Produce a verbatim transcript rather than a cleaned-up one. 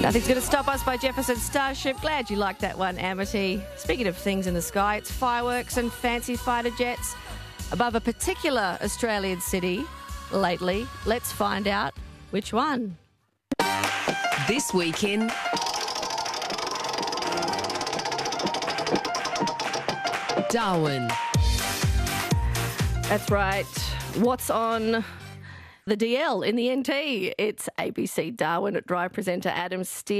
Nothing's going to stop us by Jefferson Starship. Glad you liked that one, Amity. Speaking of things in the sky, it's fireworks and fancy fighter jets above a particular Australian city lately. Let's find out which one. This weekend, Darwin. That's right. What's on the D L in the N T? It's A B C Darwin at Drive presenter Adam Steele.